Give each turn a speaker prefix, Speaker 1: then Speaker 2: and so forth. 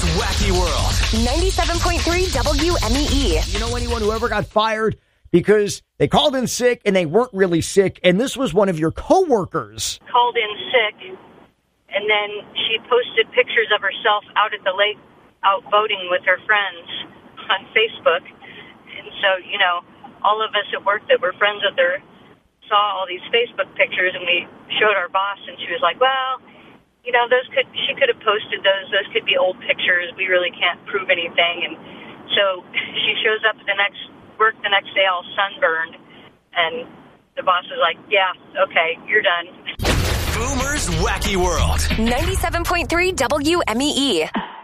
Speaker 1: Wacky World.
Speaker 2: 97.3 WMEE.
Speaker 3: You know anyone who ever got fired because they called in sick and they weren't really sick, and this was one of your coworkers?
Speaker 4: Called in sick, and then she posted pictures of herself out at the lake, out voting with her friends on Facebook. And so, you know, all of us at work that were friends with her saw all these Facebook pictures, and we showed our boss, and she was like, well, you know, she could have posted those. Those could be old pictures. We really can't prove anything. And so she shows up the next day all sunburned, and the boss was like, yeah, okay, you're done.
Speaker 1: Boomer's Wacky World.
Speaker 2: 97.3 WMEE.